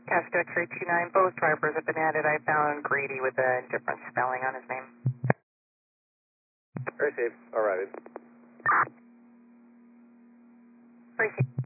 Casco X-ray 29, both drivers have been added. I found Grady with a different spelling on his name. Received. All right. Received.